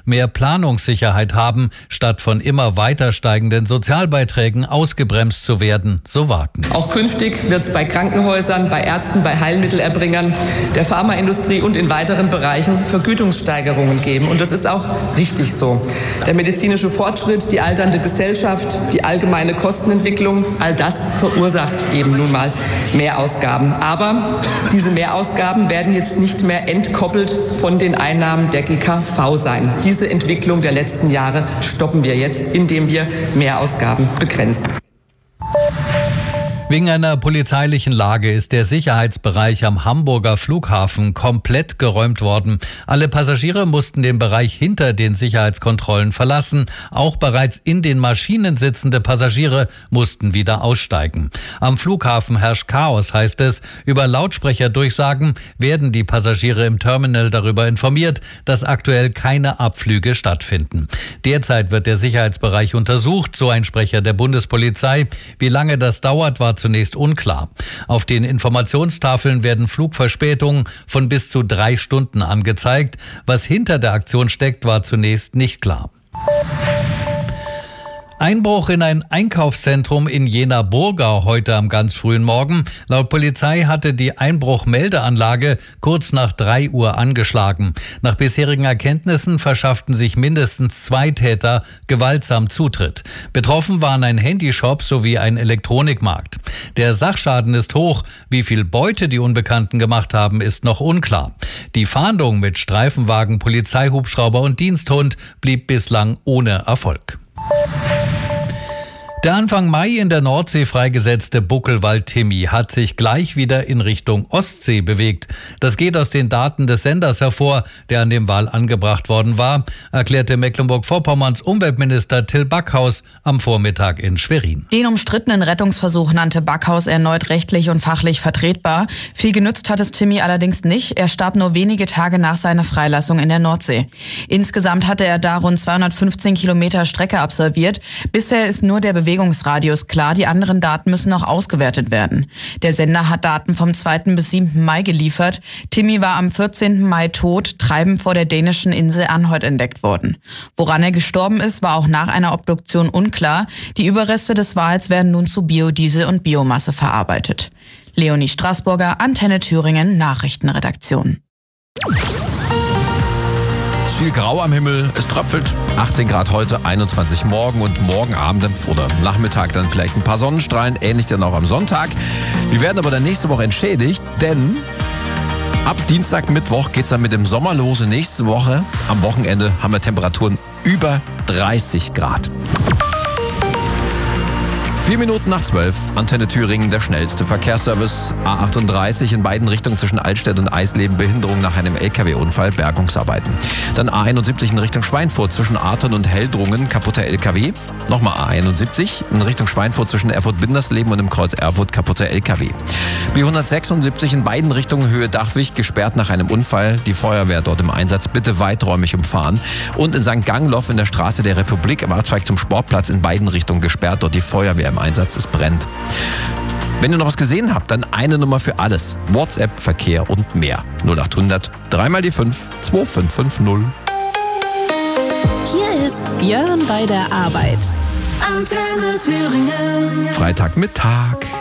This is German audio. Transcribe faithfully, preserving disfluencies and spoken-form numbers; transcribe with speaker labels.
Speaker 1: mehr Planungssicherheit haben, statt von immer weiter steigenden Sozialbeiträgen ausgebremst zu werden, so Wagner.
Speaker 2: Auch künftig wird es bei Krankenhäusern, bei Ärzten, bei Heilmittelerbringern, der Pharmaindustrie und in weiteren Bereichen Vergütungssteigerungen geben. Und das ist auch richtig so. Der medizinische Fortschritt, die alternde Gesellschaft, die allgemeine Kostenentwicklung, all das verursacht eben nun mal Mehrausgaben. Aber diese Mehrausgaben werden jetzt nicht mehr entkoppelt von den Einnahmen der G K V sein. Diese Entwicklung der letzten Jahre stoppen wir jetzt, indem wir Mehrausgaben begrenzen.
Speaker 1: Wegen einer polizeilichen Lage ist der Sicherheitsbereich am Hamburger Flughafen komplett geräumt worden. Alle Passagiere mussten den Bereich hinter den Sicherheitskontrollen verlassen. Auch bereits in den Maschinen sitzende Passagiere mussten wieder aussteigen. Am Flughafen herrscht Chaos, heißt es. Über Lautsprecherdurchsagen werden die Passagiere im Terminal darüber informiert, dass aktuell keine Abflüge stattfinden. Derzeit wird der Sicherheitsbereich untersucht, so ein Sprecher der Bundespolizei. Wie lange das dauert, war zunächst unklar. Auf den Informationstafeln werden Flugverspätungen von bis zu drei Stunden angezeigt. Was hinter der Aktion steckt, war zunächst nicht klar. Einbruch in ein Einkaufszentrum in Jena-Burgau heute am ganz frühen Morgen. Laut Polizei hatte die Einbruchmeldeanlage kurz nach drei Uhr angeschlagen. Nach bisherigen Erkenntnissen verschafften sich mindestens zwei Täter gewaltsam Zutritt. Betroffen waren ein Handyshop sowie ein Elektronikmarkt. Der Sachschaden ist hoch. Wie viel Beute die Unbekannten gemacht haben, ist noch unklar. Die Fahndung mit Streifenwagen, Polizeihubschrauber und Diensthund blieb bislang ohne Erfolg. Der Anfang Mai in der Nordsee freigesetzte Buckelwal Timmy hat sich gleich wieder in Richtung Ostsee bewegt. Das geht aus den Daten des Senders hervor, der an dem Wal angebracht worden war, erklärte Mecklenburg-Vorpommerns Umweltminister Till Backhaus am Vormittag in Schwerin.
Speaker 3: Den umstrittenen Rettungsversuch nannte Backhaus erneut rechtlich und fachlich vertretbar. Viel genützt hat es Timmy allerdings nicht. Er starb nur wenige Tage nach seiner Freilassung in der Nordsee. Insgesamt hatte er da rund zweihundertfünfzehn Kilometer Strecke absolviert. Bisher ist nur der Bewegung Bewegungsradius klar, die anderen Daten müssen noch ausgewertet werden. Der Sender hat Daten vom zweiten bis siebten Mai geliefert. Timmy war am vierzehnten Mai tot, treibend vor der dänischen Insel Anholt entdeckt worden. Woran er gestorben ist, war auch nach einer Obduktion unklar. Die Überreste des Wals werden nun zu Biodiesel und Biomasse verarbeitet. Leonie Straßburger, Antenne Thüringen, Nachrichtenredaktion.
Speaker 4: Viel Grau am Himmel, es tröpfelt. achtzehn Grad heute, einundzwanzig morgen und morgen Abend oder Nachmittag dann vielleicht ein paar Sonnenstrahlen, ähnlich dann auch am Sonntag. Wir werden aber dann nächste Woche entschädigt, denn ab Dienstag, Mittwoch geht's dann mit dem Sommer los. Nächste Woche, am Wochenende, haben wir Temperaturen über dreißig Grad. Vier Minuten nach zwölf, Antenne Thüringen, der schnellste Verkehrsservice. A achtunddreißig in beiden Richtungen zwischen Altstedt und Eisleben, Behinderung nach einem L K W-Unfall, Bergungsarbeiten. Dann A einundsiebzig in Richtung Schweinfurt zwischen Arton und Heldrungen, kaputter L K W. Nochmal A einundsiebzig in Richtung Schweinfurt zwischen Erfurt-Bindersleben und im Kreuz Erfurt, kaputter L K W. B hundertsechsundsiebzig in beiden Richtungen Höhe Dachwig, gesperrt nach einem Unfall. Die Feuerwehr dort im Einsatz, bitte weiträumig umfahren. Und in Sankt Gangloff in der Straße der Republik am Abzweig zum Sportplatz in beiden Richtungen gesperrt, dort die Feuerwehr im Einsatz, es brennt. Wenn ihr noch was gesehen habt, dann eine Nummer für alles. WhatsApp, Verkehr und mehr. null achthundert, dreimal die fünf, zwei fünf fünf null.
Speaker 5: Hier ist Björn bei der Arbeit. Antenne Thüringen.
Speaker 4: Freitagmittag.